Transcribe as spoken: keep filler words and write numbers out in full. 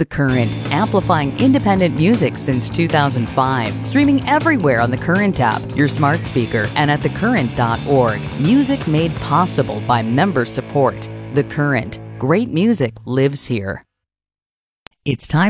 The Current, amplifying independent music since two thousand five. Streaming everywhere on the Current app, your smart speaker, and at the current dot org. Music made possible by member support. The Current. Great music lives here. It's time